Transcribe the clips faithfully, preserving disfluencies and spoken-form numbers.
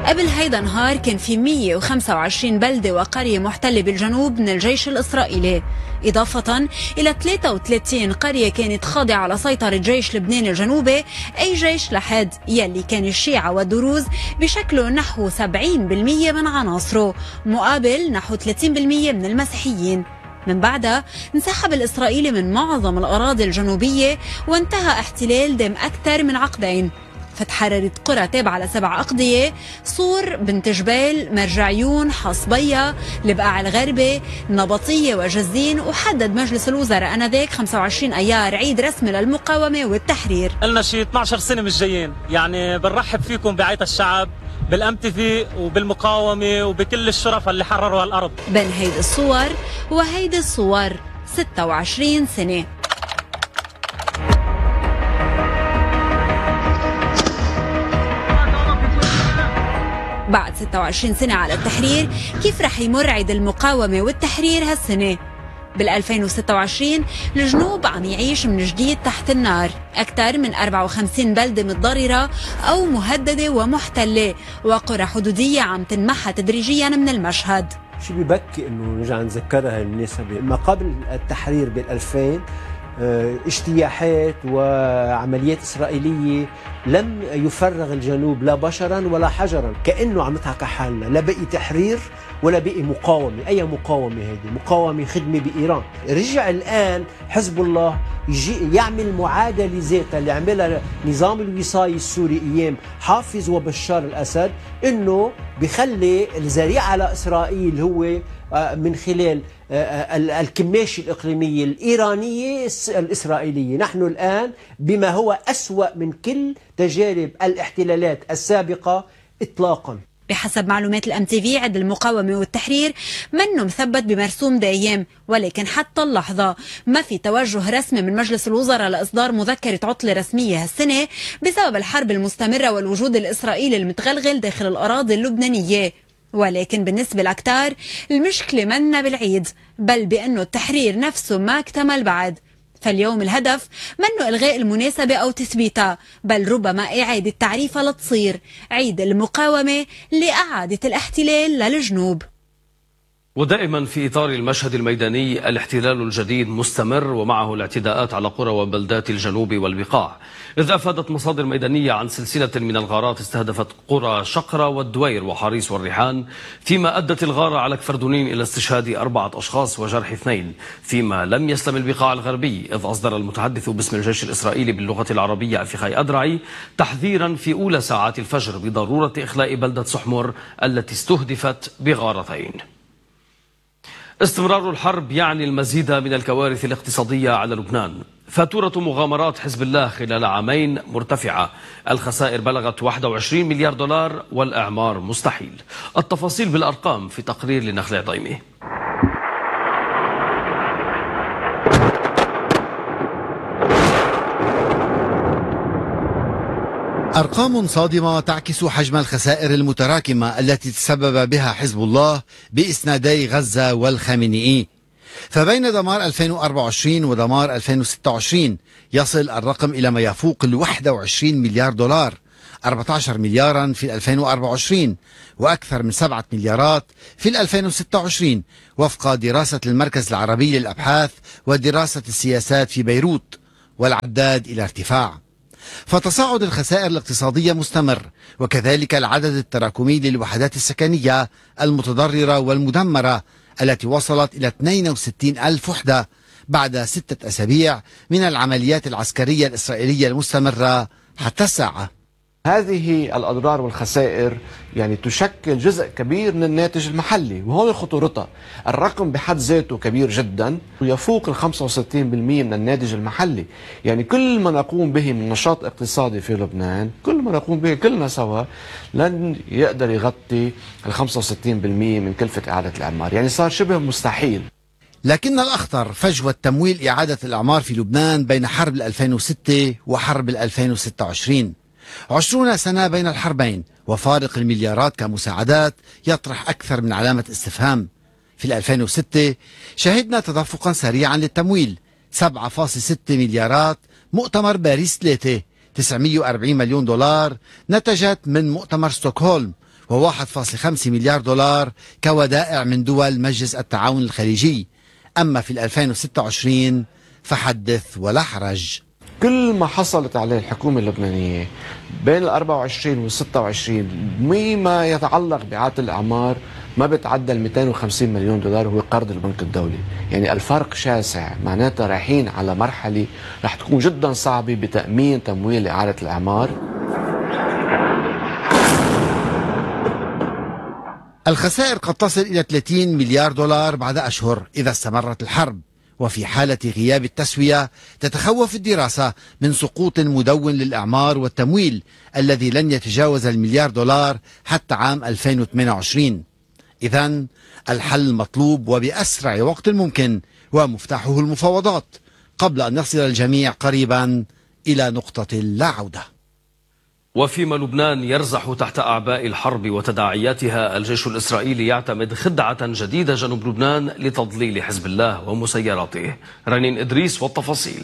قبل هيدا النهار كان في مئة وخمسة وعشرين بلدة وقرية محتلة بالجنوب من الجيش الإسرائيلي، إضافة إلى ثلاثة وثلاثين قرية كانت خاضعة لسيطرة جيش لبنان الجنوبي، أي جيش لحد يلي كان الشيعة والدروز بشكله نحو سبعين بالمئة من عناصره، مقابل نحو ثلاثين بالمئة من المسيحيين. من بعدها انسحب الإسرائيلي من معظم الأراضي الجنوبية وانتهى احتلال دام أكثر من عقدين، فتحررت قرى تابعة لسبع أقضية: صور، بنت جبال، مرجعيون، حصبية، البقاع الغربي، نبطية وجزين. وحدد مجلس الوزراء آنذاك خمسة وعشرين أيار عيد رسمي للمقاومة والتحرير. قلنا شي اثنعش سنة مش جايين، يعني بنرحب فيكم بعيد الشعب، بالام تي في وبالمقاومة وبكل الشرفاء اللي حرروا الأرض. بين هيدي الصور وهيدي الصور ستة وعشرين سنة. بعد ستة وعشرين سنة على التحرير، كيف رح يمر عيد المقاومة والتحرير هالسنة؟ بالألفين وستة وعشرين الجنوب عم يعيش من جديد تحت النار، أكثر من أربعة وخمسين بلدة متضررة أو مهددة ومحتلة، وقرى حدودية عم تنمحى تدريجيا من المشهد. شو ببكي إنه نرجع نذكرها المناسبة، ما قبل التحرير بالألفين اجتياحات وعمليات إسرائيلية لم يفرغ الجنوب لا بشرا ولا حجرا، كأنه عم نضحك على حالنا، لا بقي تحرير ولا بقي مقاومة. أي مقاومة هذه؟ مقاومة خدمة بإيران. رجع الآن حزب الله يجي يعمل معادلة ذاتها اللي عملها نظام الوصاية السوري أيام حافظ وبشار الأسد، إنه بخلي الذريعة لإسرائيل هو من خلال الكماشة الإقليمية الإيرانية الإسرائيلية. نحن الآن بما هو أسوأ من كل تجارب الاحتلالات السابقة إطلاقا. بحسب معلومات الام تي في، عد المقاومة والتحرير منه مثبت بمرسوم دايم، ولكن حتى اللحظة ما في توجه رسمي من مجلس الوزراء لإصدار مذكرة عطلة رسمية هالسنة بسبب الحرب المستمرة والوجود الإسرائيلي المتغلغل داخل الأراضي اللبنانية. ولكن بالنسبة لكتار المشكلة منا بالعيد، بل بأنه التحرير نفسه ما اكتمل بعد. فاليوم الهدف منه إلغاء المناسبة أو تثبيتها، بل ربما إعادة تعريفها لتصير عيد المقاومة لإعادة الاحتلال للجنوب. ودائما في إطار المشهد الميداني، الاحتلال الجديد مستمر ومعه الاعتداءات على قرى وبلدات الجنوب والبقاع، إذ أفادت مصادر ميدانية عن سلسلة من الغارات استهدفت قرى شقرة والدوير وحريص والريحان، فيما أدت الغارة على كفردونين إلى استشهاد أربعة أشخاص وجرح اثنين، فيما لم يسلم البقاع الغربي، إذ أصدر المتحدث باسم الجيش الإسرائيلي باللغة العربية أفيخاي أدرعي تحذيرا في أولى ساعات الفجر بضرورة إخلاء بلدة سحمر التي استهدفت بغارتين. استمرار الحرب يعني المزيد من الكوارث الاقتصادية على لبنان. فاتورة مغامرات حزب الله خلال عامين مرتفعة، الخسائر بلغت واحد وعشرين مليار دولار والإعمار مستحيل. التفاصيل بالأرقام في تقرير لنخلع ضيمي. أرقام صادمة تعكس حجم الخسائر المتراكمة التي تسبب بها حزب الله بإسنادي غزة والخامنئي. فبين دمار ألفين وأربعة وعشرين ودمار ألفين وستة وعشرين يصل الرقم إلى ما يفوق ال واحد وعشرين مليار دولار، أربعة عشر مليارا في ألفين وأربعة وعشرين وأكثر من سبعة مليارات في ألفين وستة وعشرين وفق دراسة المركز العربي للأبحاث ودراسة السياسات في بيروت، والعداد إلى ارتفاع. فتصاعد الخسائر الاقتصادية مستمر، وكذلك العدد التراكمي للوحدات السكنية المتضررة والمدمرة التي وصلت إلى اثنين وستين ألف وحدة بعد ستة أسابيع من العمليات العسكرية الإسرائيلية المستمرة حتى الساعة. هذه الأضرار والخسائر يعني تشكل جزء كبير من الناتج المحلي، وهون خطورتها. الرقم بحد ذاته كبير جدا ويفوق ال خمسة وستين بالمئة من الناتج المحلي. يعني كل ما نقوم به من نشاط اقتصادي في لبنان، كل ما نقوم به كلنا سوا، لن يقدر يغطي ال خمسة وستين بالمئة من كلفة إعادة الإعمار. يعني صار شبه مستحيل. لكن الأخطر فجوة تمويل إعادة الإعمار في لبنان بين حرب ألفين وستة وحرب ألفين وستة وعشرين. عشرون سنة بين الحربين، وفارق المليارات كمساعدات يطرح أكثر من علامة استفهام. في ألفين وستة شهدنا تدفقا سريعا للتمويل، سبعة فاصلة ستة مليارات. مؤتمر باريس ثلاثة تسعمئة وأربعين مليون دولار نتجت من مؤتمر ستوكهولم، وواحد فاصلة خمسة مليار دولار كودائع من دول مجلس التعاون الخليجي. أما في ألفين وستة وعشرين فحدث ولا حرج. كل ما حصلت عليه الحكومة اللبنانية بين ال أربعة وعشرين وال ستة وعشرين مما يتعلق بإعادة الأعمار ما بتعدى ال مئتين وخمسين مليون دولار، وهو قرض البنك الدولي. يعني الفرق شاسع، معناتها رايحين على مرحلة رح تكون جدا صعبة بتأمين تمويل إعادة الأعمار. الخسائر قد تصل إلى ثلاثين مليار دولار بعد أشهر إذا استمرت الحرب، وفي حالة غياب التسوية تتخوف الدراسة من سقوط مدون للإعمار والتمويل الذي لن يتجاوز المليار دولار حتى عام ألفين وثمانية وعشرين. إذن الحل مطلوب وبأسرع وقت ممكن، ومفتاحه المفاوضات قبل أن يصل الجميع قريبا إلى نقطة لا عودة. وفيما لبنان يرزح تحت أعباء الحرب وتداعياتها، الجيش الإسرائيلي يعتمد خدعة جديدة جنوب لبنان لتضليل حزب الله ومسيراته. رنين إدريس والتفاصيل.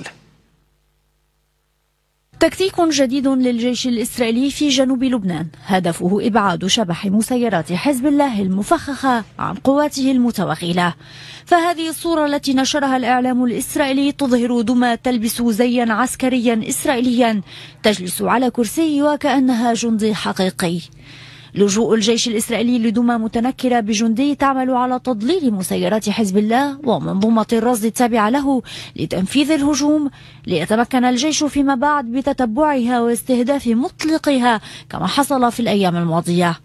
تكتيك جديد للجيش الإسرائيلي في جنوب لبنان، هدفه إبعاد شبح مسيرات حزب الله المفخخة عن قواته المتوغلة. فهذه الصورة التي نشرها الإعلام الإسرائيلي تظهر دمى تلبس زيا عسكريا إسرائيليا تجلس على كرسي وكأنها جندي حقيقي. لجوء الجيش الإسرائيلي لدمى متنكرة بجندي تعمل على تضليل مسيرات حزب الله ومنظومة الرصد التابعة له لتنفيذ الهجوم، ليتمكن الجيش فيما بعد بتتبعها واستهداف مطلقها كما حصل في الأيام الماضية.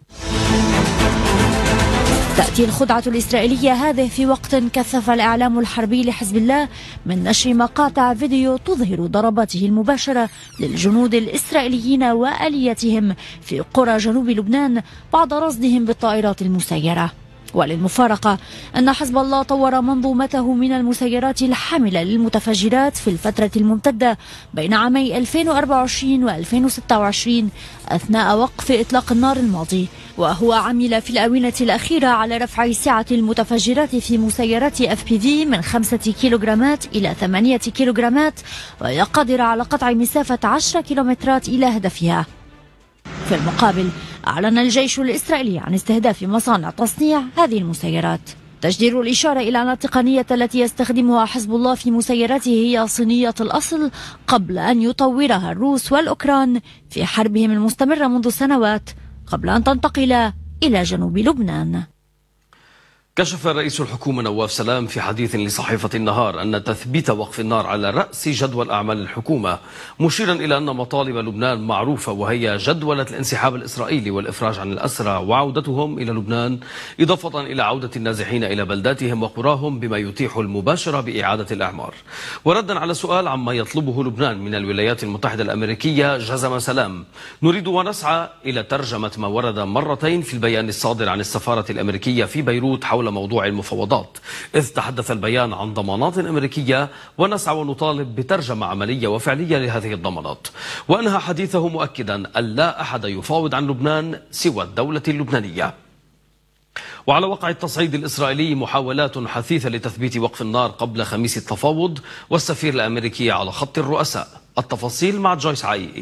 تأتي الخدعة الإسرائيلية هذه في وقت كثف الإعلام الحربي لحزب الله من نشر مقاطع فيديو تظهر ضرباته المباشرة للجنود الإسرائيليين وآليتهم في قرى جنوب لبنان بعد رصدهم بالطائرات المسيرة. وللمفارقة أن حزب الله طور منظومته من المسيرات الحاملة للمتفجرات في الفترة الممتدة بين عامي ألفين وأربعة وعشرين وألفين وستة وعشرين أثناء وقف إطلاق النار الماضي، وهو عمل في الآونة الأخيرة على رفع سعة المتفجرات في مسيرات اف بي في من خمسة كيلوغرامات إلى ثمانية كيلوغرامات، وهي قادرة على قطع مسافة عشرة كيلومترات إلى هدفها. في المقابل أعلن الجيش الإسرائيلي عن استهداف مصانع تصنيع هذه المسيرات. تجدير الإشارة إلى أن التقنية التي يستخدمها حزب الله في مسيراته هي صينية الأصل قبل أن يطورها الروس والأوكران في حربهم المستمرة منذ سنوات قبل أن تنتقل إلى جنوب لبنان. كشف رئيس الحكومة نواف سلام في حديث لصحيفة النهار أن تثبيت وقف النار على رأس جدول أعمال الحكومة، مشيرا إلى أن مطالب لبنان معروفة، وهي جدولة الانسحاب الإسرائيلي والإفراج عن الأسرى وعودتهم إلى لبنان، إضافة إلى عودة النازحين إلى بلداتهم وقراهم بما يتيح المباشرة بإعادة الأعمار. وردا على سؤال عما يطلبه لبنان من الولايات المتحدة الأمريكية، جزم سلام: نريد ونسعى إلى ترجمة ما ورد مرتين في البيان الصادر عن السفارة الأمريكية في بيروت حول موضوع المفاوضات، إذ تحدث البيان عن ضمانات أمريكية، ونسعى ونطالب بترجمة عملية وفعلية لهذه الضمانات. وأنهى حديثه مؤكدا أن لا أحد يفاوض عن لبنان سوى الدولة اللبنانية. وعلى وقع التصعيد الإسرائيلي محاولات حثيثة لتثبيت وقف النار قبل خميس التفاوض، والسفير الأمريكي على خط الرؤساء. التفاصيل مع جويس عايقي.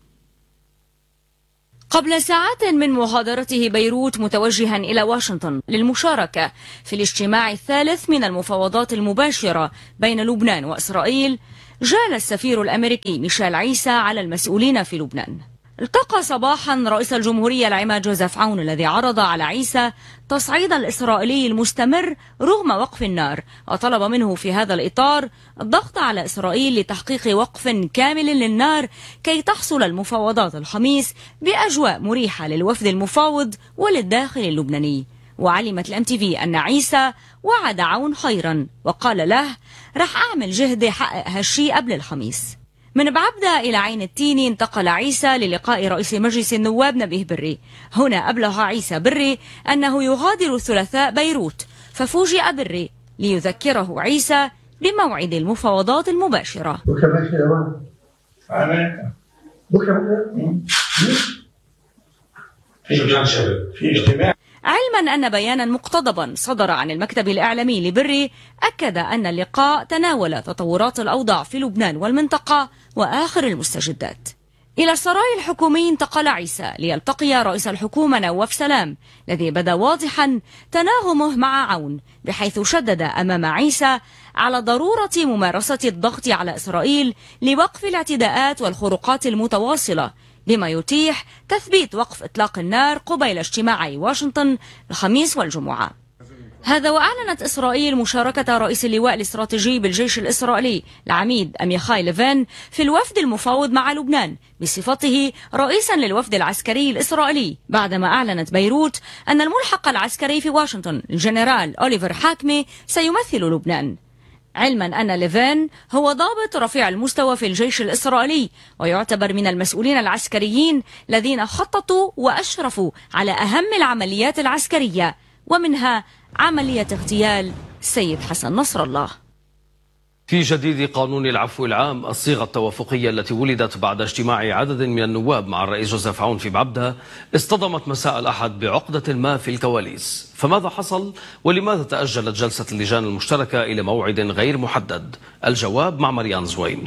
قبل ساعات من مغادرته بيروت متوجها إلى واشنطن للمشاركة في الاجتماع الثالث من المفاوضات المباشرة بين لبنان وإسرائيل، جال السفير الأمريكي ميشيل عيسى على المسؤولين في لبنان. التقى صباحا رئيس الجمهورية العماد جوزيف عون الذي عرض على عيسى تصعيد الإسرائيلي المستمر رغم وقف النار، وطلب منه في هذا الإطار الضغط على إسرائيل لتحقيق وقف كامل للنار كي تحصل المفاوضات الخميس بأجواء مريحة للوفد المفاوض وللداخل اللبناني. وعلمت الام تي في أن عيسى وعد عون خيرا وقال له: رح أعمل جهدي حقق هالشي قبل الخميس. من بعبدة إلى عين التيني انتقل عيسى للقاء رئيس مجلس النواب نبيه بري. هنا أبلغ عيسى بري أنه يغادر الثلاثاء بيروت، ففوجئ بري ليذكره عيسى بموعد المفاوضات المباشرة. علما أن بيانا مقتضبا صدر عن المكتب الإعلامي لبري أكد أن اللقاء تناول تطورات الأوضاع في لبنان والمنطقة وآخر المستجدات. إلى السراي الحكومي انتقل عيسى ليلتقي رئيس الحكومة نواف سلام الذي بدا واضحا تناغمه مع عون، بحيث شدد أمام عيسى على ضرورة ممارسة الضغط على إسرائيل لوقف الاعتداءات والخروقات المتواصلة، بما يتيح تثبيت وقف إطلاق النار قبيل اجتماعي واشنطن الخميس والجمعة. هذا وأعلنت إسرائيل مشاركة رئيس اللواء الاستراتيجي بالجيش الإسرائيلي العميد أميخاي ليفين في الوفد المفاوض مع لبنان بصفته رئيسا للوفد العسكري الإسرائيلي، بعدما أعلنت بيروت أن الملحق العسكري في واشنطن الجنرال أوليفر حاكمي سيمثل لبنان، علما أن ليفين هو ضابط رفيع المستوى في الجيش الإسرائيلي ويعتبر من المسؤولين العسكريين الذين خططوا وأشرفوا على أهم العمليات العسكرية، ومنها عملية اغتيال السيد حسن نصر الله. في جديد قانون العفو العام، الصيغة التوافقية التي ولدت بعد اجتماع عدد من النواب مع الرئيس جوزيف عون في بعبدة اصطدمت مساء الأحد بعقدة ما في الكواليس. فماذا حصل ولماذا تأجلت جلسة اللجان المشتركة إلى موعد غير محدد؟ الجواب مع مريان زوين.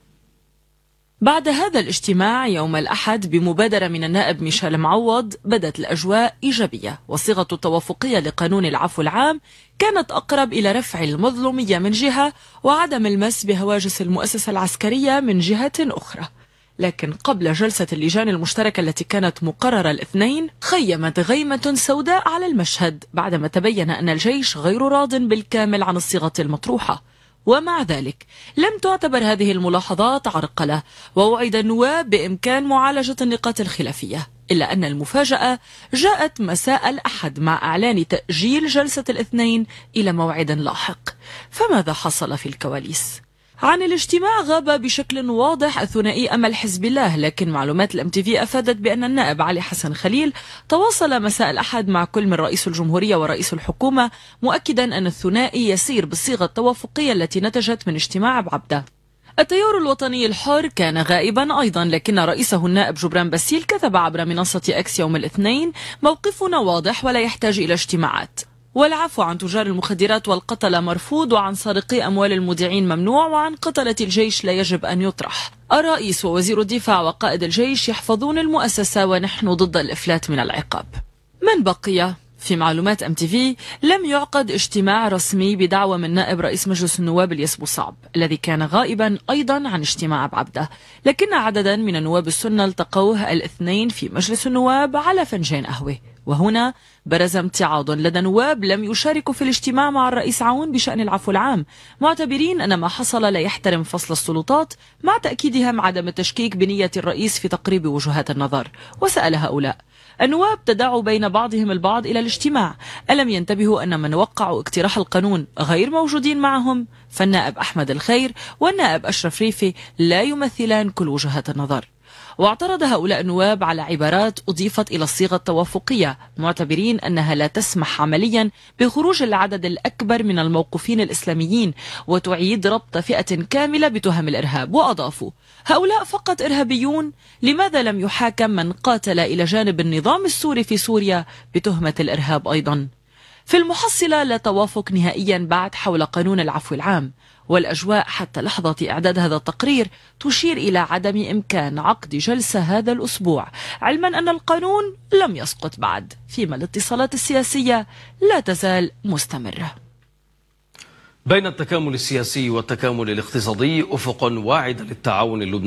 بعد هذا الاجتماع يوم الأحد بمبادرة من النائب ميشيل معوض بدت الأجواء إيجابية، والصيغة التوافقية لقانون العفو العام كانت أقرب إلى رفع المظلومية من جهة وعدم المس بهواجس المؤسسة العسكرية من جهة أخرى. لكن قبل جلسة اللجان المشتركة التي كانت مقررة الاثنين خيمت غيمة سوداء على المشهد بعدما تبين أن الجيش غير راض بالكامل عن الصيغة المطروحة، ومع ذلك لم تعتبر هذه الملاحظات عرقلة، ووعد النواب بإمكان معالجة النقاط الخلافية، إلا أن المفاجأة جاءت مساء الأحد مع إعلان تأجيل جلسة الاثنين إلى موعد لاحق. فماذا حصل في الكواليس؟ عن الاجتماع غاب بشكل واضح الثنائي أمل حزب الله، لكن معلومات الام تي في أفادت بأن النائب علي حسن خليل تواصل مساء الأحد مع كل من رئيس الجمهورية ورئيس الحكومة، مؤكدا أن الثنائي يسير بالصيغة التوافقية التي نتجت من اجتماع بعبدة. التيار الوطني الحر كان غائبا أيضا، لكن رئيسه النائب جبران باسيل كتب عبر منصة أكس يوم الاثنين: موقفنا واضح ولا يحتاج إلى اجتماعات، والعفو عن تجار المخدرات والقتلة مرفوض، وعن سارقي أموال المودعين ممنوع، وعن قتلة الجيش لا يجب أن يطرح. الرئيس ووزير الدفاع وقائد الجيش يحفظون المؤسسة ونحن ضد الإفلات من العقاب. من بقي؟ في معلومات ام تي في لم يعقد اجتماع رسمي بدعوة من نائب رئيس مجلس النواب الياس بوصعب الذي كان غائبا أيضا عن اجتماع بعبدة، لكن عددا من النواب السنة التقوه الاثنين في مجلس النواب على فنجان قهوة. وهنا برز امتعاض لدى نواب لم يشاركوا في الاجتماع مع الرئيس عون بشأن العفو العام، معتبرين أن ما حصل لا يحترم فصل السلطات، مع تأكيدهم عدم التشكيك بنية الرئيس في تقريب وجهات النظر. وسأل هؤلاء النواب تداعوا بين بعضهم البعض إلى الاجتماع، ألم ينتبهوا أن من وقعوا اقتراح القانون غير موجودين معهم؟ فالنائب أحمد الخير والنائب أشرف ريفي لا يمثلان كل وجهات النظر. واعترض هؤلاء النواب على عبارات أضيفت إلى الصيغة التوافقية، معتبرين أنها لا تسمح عمليا بخروج العدد الأكبر من الموقوفين الإسلاميين وتعيد ربط فئة كاملة بتهم الإرهاب. وأضافوا: هؤلاء فقط إرهابيون، لماذا لم يحاكم من قاتل إلى جانب النظام السوري في سوريا بتهمة الإرهاب أيضا؟ في المحصلة لا توافق نهائيا بعد حول قانون العفو العام، والأجواء حتى لحظة إعداد هذا التقرير تشير إلى عدم إمكان عقد جلسة هذا الأسبوع، علما أن القانون لم يسقط بعد، فيما الاتصالات السياسية لا تزال مستمرة. بين التكامل السياسي والتكامل الاقتصادي أفق واعد للتعاون اللبناني